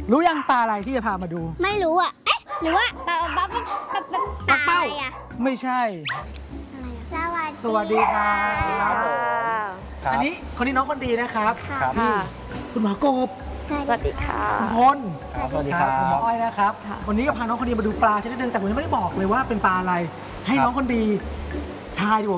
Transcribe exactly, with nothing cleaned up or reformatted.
รู้ยังปลาอะไรที่จะพามาดูไม่รู้อ่ะเอ๊ะหรือว่าปลาปลาปลาปลาปลาปลาอะไรอ่ะไม่ใช่สวัสดีสวัสดีครับครับอันนี้คนนี้น้องคนดีนะครับครับนี่คุณหมอกบสวัสดีค่ะคุณพลครับสวัสดีครับคุณหมออ้อยนะครับวันนี้ก็พาน้องคนดีมาดูปลาชนิดหนึงแต่ผมยังไม่ได้บอกเลยว่าเป็นปลาอะไร ให้ครับน้องคนดีทายดีกว่า